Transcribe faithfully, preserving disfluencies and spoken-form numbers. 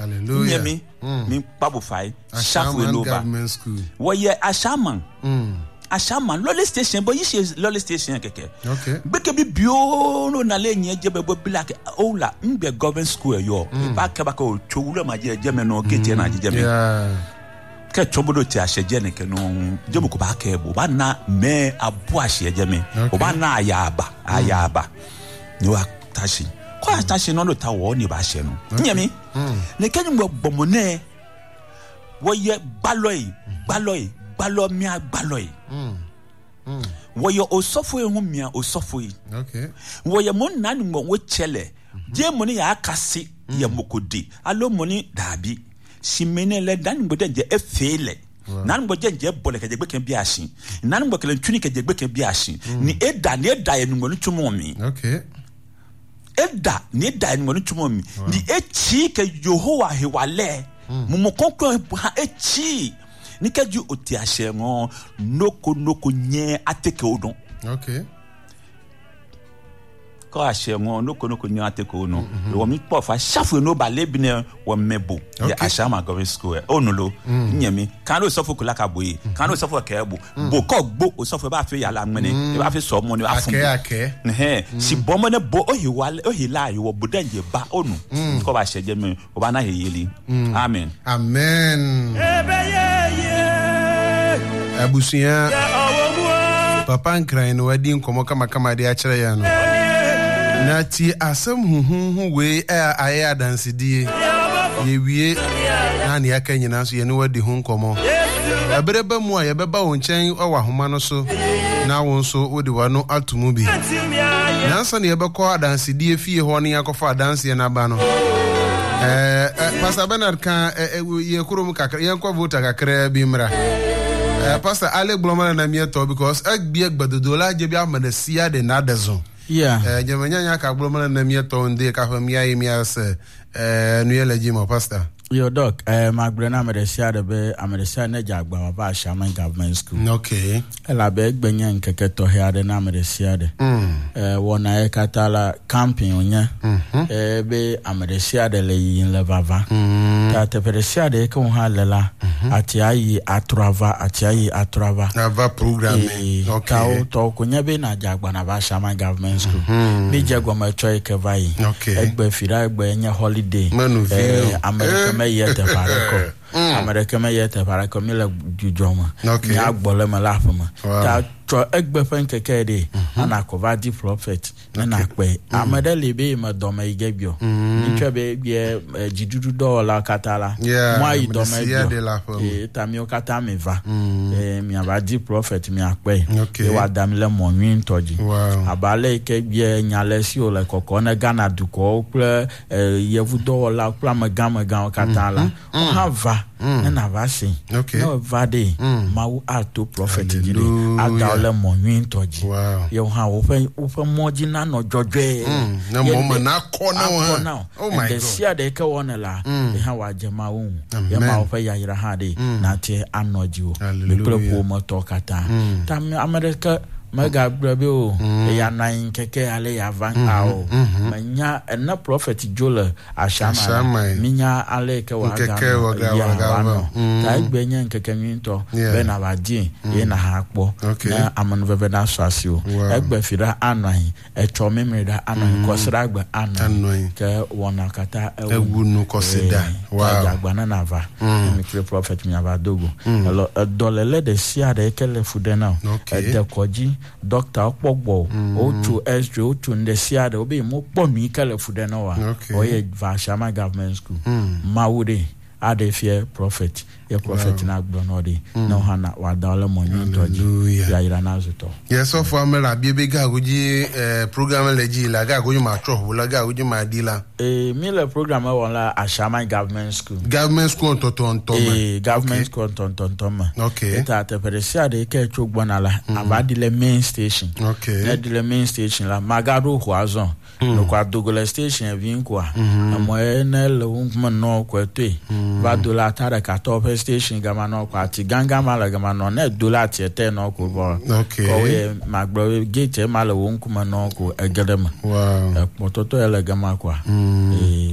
Hallelujah. Me me babu fai. Shafu Nova government school. Wo ye Ashaman. Mm. Ashaman lolly station but you say lolly station keke. Okay. Beke bi bio no na le nye jebe bo black ola mbe government school yo. Ba ka ba ko chowura ma je jeme no gete na je jeme. Yeah. Ke chobodo ti ahyeje ne ke no jeme ko ba ka ebo ba na me abu ahyeje me. O ba na ayaba ayaba. Ni wa tashi. Kwa tashi no no ta wo ni ba hye no. Nyemi. Ne kenyu bo bomone wo ye baloi baloi balo mia baloi. Mm. Mm. Wo ye osofo e hu mia osofo yi. Okay. Wo ye mon nan mo wo chele. Je moni ya akase ye mokodi. Alo moni dabi. Simene le dan mo de je efele. Nan mo je je bole ke je gbe kan bi asin. Nan mo kele tuni ke je gbe kan bi asin. Ni eda ni eda ye no tumo mi. Okay. Eda ni eda ni mo tumo mi. Ni echi ke Yehowa hewale. Mo mo konkro ha echi. Nika ju oti ashengo noko noko nye ateke odon. Okay. Ko ashengo noko noko nye ateke odon. Wo mi po fa shafu no ba lebine wo mebo. Ya ashama government school. Onulo nyemi kan lo sofo kula ka boye. Kan lo sofo ke bo. Bo ko gbo o sofo ba fe ya la ngene. E ba fe so mo ni ba fun. Ake ake. Eh si bomo ne bo o hi wale o hi la yo bo danje ba onu. Ko ba sheje me o ba na yeli. Amen. Amen. Abusia papa nkran no wadi nkomo kama kama de akere ya no na ti asem huhunhu we aye adansidi ye wie na ne aka nyina so ye ne wadi hu nkomo abereba mu a ye beba wo nchen owa homa no so na wo nso wodi wano atumu bi na so ne ye bekọ adansidi efie ho ne yakofa adanse na ba no eh Pastor Bernard kan ye kurom kakra ye nkọ vote kakra bi mra. Uh, Pastor Alec Blomana na mieto because egbi egbadodola je bia manasia de nadezo. Yeah. Eh je manyanya ka Blomana na mieto nde ka famia yemia se eh nuele jimo Pastor. Your dog, eh, my grandma Madesia de be, Amadesia Nejagba, ba Shaman Government School. Okay. Ela beg benyan keketo here de na Madesia de. Eh, wona e katala camping onya. Eh, be Amadesia de le yin levava. Ta te Madesia de ko ha lela. Ati ayi atrava, ati ayi atrava. Ava programming. Okay. Ka o to kunya be na Jagba na ba Shaman Government School. Be Jagwa ma choi ke vai. Okay. Egbe fira egbe nya holiday. Eh, America me yete parako. America me yete parako mi la jujoma. Ni agbole me la fama. Ta tro egbe fen keke de ana kova di prophet na pe. Amade lebe me do me igebio. Ni twa be bie jidudu do la katala. Mo ayi do me bio. E ta mi o kata me va. E mi aba di prophet mi ape. E wa dam le mo nwin toji. Abale ke bie nyale si o le kokko na Ghana duko kle yevu do la kla me gam gam katala. O ha va na va si. No va de ma u alto prophet jide. Ada le mo nwin toji. Yo ha o fe o fe moji na no jojwe. Na mo ma na ko na. Oh my God. The sia de ke wona la. E ha wa jema wo. Ye ma o fe ya yira ha de na te anoji o. Me prepo mo to kata. Tam America Maga brabio e ya nine keke ale ya van ao manya na prophet Joel ashama minya ale ke wa ga ta gbenya nkeke nwinto be na baji ye na ha kpo na amanu bebe na swasio egbe fira anan e cho memeda anan ko sra gba anan ke wona kata ewu nu ko seda wa gba na na va mi prophet mi abadogo dolele de sia de kele fude na e de koji Doctor Pogbo, Ochu X-ray, Ochu Ndesia, the Obi Mo Ponu Calafudenoa, or ye Vashama Government School, Maude, Adefia Prophet, your prophet in Agbonodi, no Hana, Wadala Monument, Yairanazuto. Yes, so for me, la baby Gaguji program legi, Laga, Gujumacho, Laga, Ujuma dealer. A Miller program on la Ashama Government School. Government School Toton Tom. Government School Toton Tom. Okay. At the Peresia de Kechu Bonala, Abadile main station. Okay. The main station, la Magado Huazon. No kwa Douglas station vinkwa. Amoene le unkman no kwete. Va dola tara katope station gamano kwa ti ganga mala gamano ne dola ti ete no ko bo. Okay. Ko we magbo gate mala unkman no ko egedem. Wow. Pototo ele gama kwa. Eh